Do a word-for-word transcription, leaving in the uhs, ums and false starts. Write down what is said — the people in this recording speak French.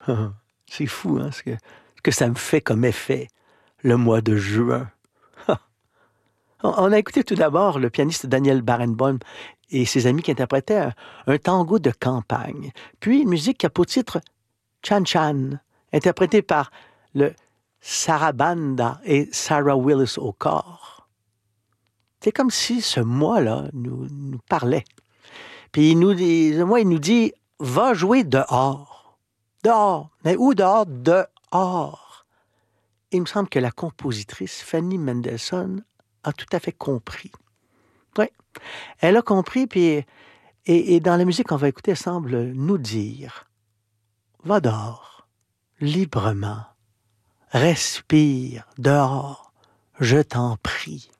C'est fou, hein, ce que, ce que ça me fait comme effet, le mois de juin. On on a écouté tout d'abord le pianiste Daniel Barenboim et ses amis qui interprétaient un, un tango de campagne. Puis une musique qui a pour titre Chan Chan, interprétée par le Sarabanda et Sarah Willis au corps. C'est comme si ce mois-là nous, nous parlait. Puis il nous dit, ce mois, il nous dit, va jouer dehors. Dehors. Mais où dehors? Dehors. Il me semble que la compositrice Fanny Mendelssohn a tout à fait compris. Oui, elle a compris, puis et, et dans la musique qu'on va écouter, elle semble nous dire, va dehors, librement, respire dehors, je t'en prie.